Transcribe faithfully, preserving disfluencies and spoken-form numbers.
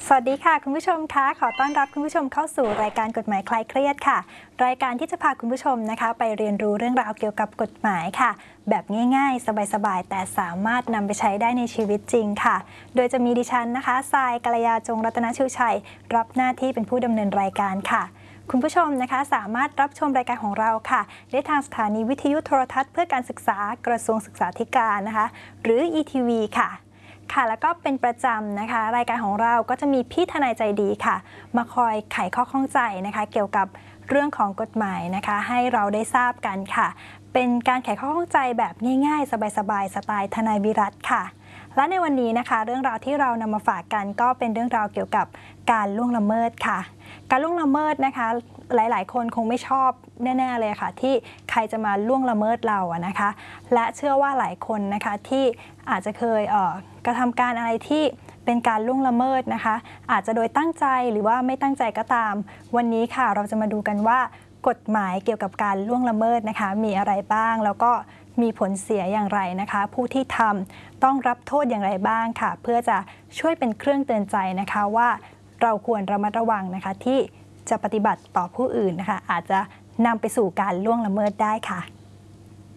สวัสดีค่ะคุณผู้ชมคะขอต้อนรับคุณผู้ชมเข้าสู่รายการกฎหมายคลายเครียดค่ะรายการที่จะพาคุณผู้ชมนะคะไปเรียนรู้เรื่องราวเกี่ยวกับกฎหมายค่ะแบบง่ายๆสบายๆแต่สามารถนำไปใช้ได้ในชีวิตจริงค่ะโดยจะมีดิฉันนะคะทรายกัลยาจงรัตนชูชัยรับหน้าที่เป็นผู้ดำเนินรายการค่ะคุณผู้ชมนะคะสามารถรับชมรายการของเราค่ะได้ทางสถานีวิทยุโทรทัศน์เพื่อการศึกษากระทรวงศึกษาธิการนะคะหรือ อี ที วี ค่ะค่ะแล้วก็เป็นประจำนะคะรายการของเราก็จะมีพี่ทนายใจดีค่ะมาคอยไขข้อข้องใจนะคะเกี่ยวกับเรื่องของกฎหมายนะคะให้เราได้ทราบกันค่ะเป็นการไขข้อข้องใจแบบง่ายๆสบายๆสไตล์ทนายวิรัตค่ะและในวันนี้นะคะเรื่องราวที่เรานำมาฝากกันก็เป็นเรื่องราวเกี่ยวกับการล่วงละเมิดค่ะการล่วงละเมิดนะคะหลายๆคนคงไม่ชอบแน่ๆเลยค่ะที่ใครจะมาล่วงละเมิดเราอะนะคะและเชื่อว่าหลายคนนะคะที่อาจจะเคยเอ่อกระทำการอะไรที่เป็นการล่วงละเมิดนะคะอาจจะโดยตั้งใจหรือว่าไม่ตั้งใจก็ตามวันนี้ค่ะเราจะมาดูกันว่ากฎหมายเกี่ยวกับการล่วงละเมิดนะคะมีอะไรบ้างแล้วก็มีผลเสียอย่างไรนะคะผู้ที่ทำต้องรับโทษอย่างไรบ้างค่ะเพื่อจะช่วยเป็นเครื่องเตือนใจนะคะว่าเราควรระมัดระวังนะคะที่จะปฏิบัติต่อผู้อื่นนะคะอาจจะนำไปสู่การล่วงละเมิดได้ค่ะ